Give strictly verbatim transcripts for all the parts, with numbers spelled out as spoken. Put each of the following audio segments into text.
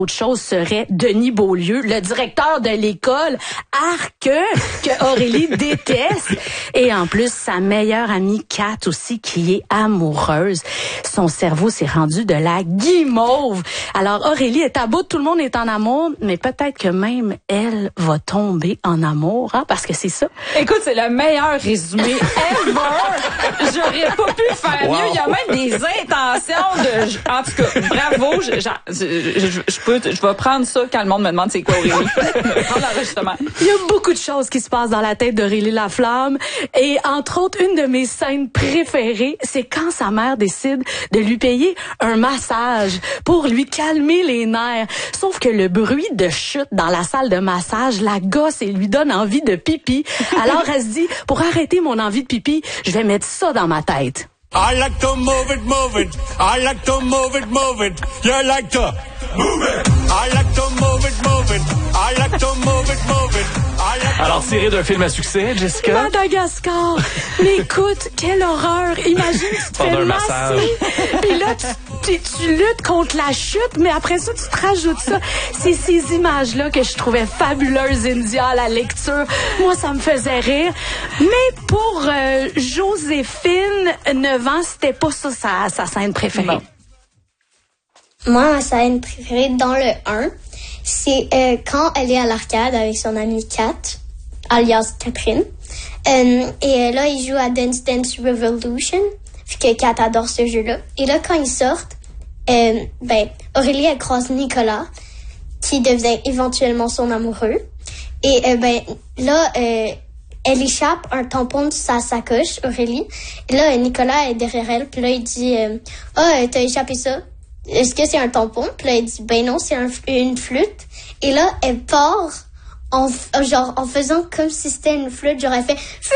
Autre chose serait Denis Beaulieu, le directeur de l'école, arc que Aurélie déteste. Et en plus, sa meilleure amie Kat aussi, qui est amoureuse. Son cerveau s'est rendu de la guimauve. Alors Aurélie est à bout, tout le monde est en amour, mais peut-être que même elle va tomber en amour, hein, parce que c'est ça. Écoute, c'est le meilleur résumé ever. J'aurais pas pu faire wow. mieux. Il y a même des intentions de... En tout cas, bravo. Je, je, je, je, je peux Je vais prendre ça quand le monde me demande c'est quoi Aurélie. Prendre l'enregistrement. Il y a beaucoup de choses qui se passent dans la tête d'Aurélie Laflamme. Et entre autres, une de mes scènes préférées, c'est quand sa mère décide de lui payer un massage pour lui calmer les nerfs. Sauf que le bruit de chute dans la salle de massage la gosse et lui donne envie de pipi. Alors elle se dit, pour arrêter mon envie de pipi, je vais mettre ça dans ma tête. I like to move it, move it. I like to move it, move it. You like to move it. I like to move it, move it. I like to move it, move it. I like to Alors, tiré d'un film à succès, Jessica? Madagascar. Mais écoute, quelle horreur. Imagine, tu te fais masser. Puis là, tu, tu, tu luttes contre la chute, mais après ça, tu te rajoutes ça. C'est ces images-là que je trouvais fabuleuses, India, à la lecture. Moi, ça me faisait rire. Mais pour euh, Joséphine, neuf ans, c'était pas ça sa, sa scène préférée. Bon. Moi, ma scène préférée dans le un, c'est euh, quand elle est à l'arcade avec son amie Kat, alias Catherine. Euh, et là, ils jouent à Dance Dance Revolution, vu que Kat adore ce jeu-là. Et là, quand ils sortent, euh, ben, Aurélie, elle croise Nicolas, qui devient éventuellement son amoureux. Et euh, ben, là, euh, elle échappe un tampon de sa sacoche, Aurélie. Et là, Nicolas est derrière elle, puis là, il dit euh, « Ah, oh, t'as échappé ça? Est-ce que c'est un tampon? » Puis là, elle dit « Ben non, c'est un, une flûte. » Et là, elle part en, genre, en faisant comme si c'était une flûte. Genre, elle fait « Fufu! »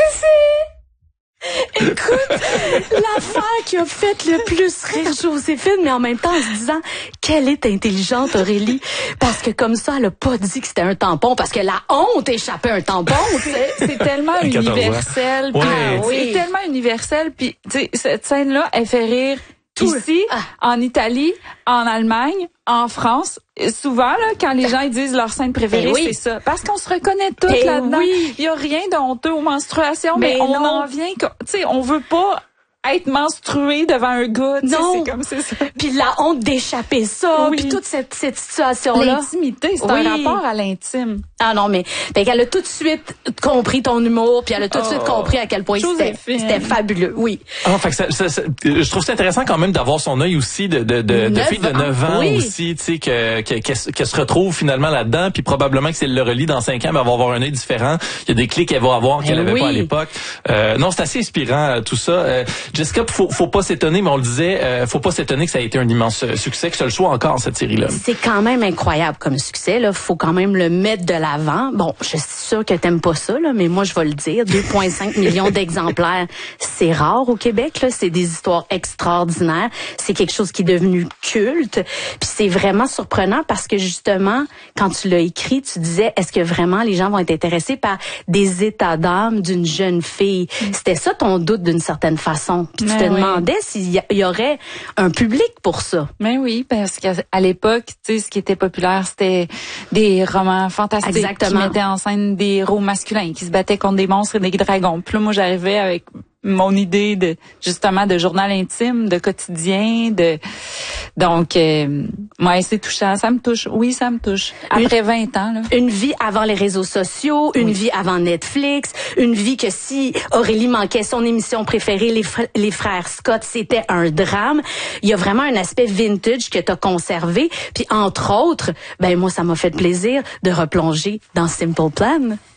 Écoute, l'affaire qui a fait le plus rire Joséphine, mais en même temps en se disant qu'elle est intelligente, Aurélie, parce que comme ça, elle a pas dit que c'était un tampon, parce que la honte échappait un tampon. C'est, c'est tellement universel. Ouais. Ah, oui. C'est tellement universel. Puis, tu sais, cette scène-là, elle fait rire tout ici, ah. en Italie, en Allemagne, en France. Souvent, là, quand les gens ils disent leur scène préférée, oui. c'est ça. Parce qu'on se reconnaît toutes et là-dedans. Il oui. y a rien de honteux aux menstruations, mais, mais on non. en vient, tu sais, on veut pas être menstrué devant un gars, tu sais, c'est comme c'est ça. Puis la honte d'échapper ça, oui. puis toute cette, cette situation-là. L'intimité, c'est oui. un rapport à l'intime. Ah non, mais fait qu'elle a tout de suite compris ton humour, puis elle a tout de oh. suite compris à quel point c'était, c'était fabuleux, oui. Ah, fait que ça, ça, ça, je trouve ça intéressant quand même d'avoir son œil aussi de de de, de fille de neuf ans oui. aussi, tu sais, que que qu'elle, qu'elle se retrouve finalement là-dedans, puis probablement que si elle le relit dans cinq ans, elle va avoir un œil différent. Il y a des clés qu'elle va avoir qu'elle avait oui. pas à l'époque. Euh, non, c'est assez inspirant tout ça. Euh, Jessica, faut faut pas s'étonner, mais on le disait, euh, faut pas s'étonner que ça a été un immense succès, que ça le soit encore cette série-là. C'est quand même incroyable comme succès là. Faut quand même le mettre de la l'avant. Bon, je suis sûre que t'aimes pas ça, là, mais moi, je vais le dire. deux virgule cinq millions d'exemplaires, c'est rare au Québec, là. C'est des histoires extraordinaires. C'est quelque chose qui est devenu culte. Puis c'est vraiment surprenant parce que, justement, quand tu l'as écrit, tu disais, est-ce que vraiment les gens vont être intéressés par des états d'âme d'une jeune fille? Mm. C'était ça ton doute d'une certaine façon. Puis tu te oui. demandais s'il y, y aurait un public pour ça. Mais oui, parce qu'à à l'époque, tu sais, ce qui était populaire, c'était des romans fantastiques. Exactement. Qui mettaient en scène des héros masculins qui se battaient contre des monstres et des dragons. Puis là, moi, j'arrivais avec mon idée de justement de journal intime, de quotidien, de donc euh, ouais, c'est touchant, ça me touche. Oui, ça me touche. Après une, vingt ans là. Une vie avant les réseaux sociaux, une oui. vie avant Netflix, une vie que si Aurélie manquait son émission préférée les fr- les frères Scott, c'était un drame. Il y a vraiment un aspect vintage que tu as conservé, puis entre autres, ben moi ça m'a fait plaisir de replonger dans Simple Plan.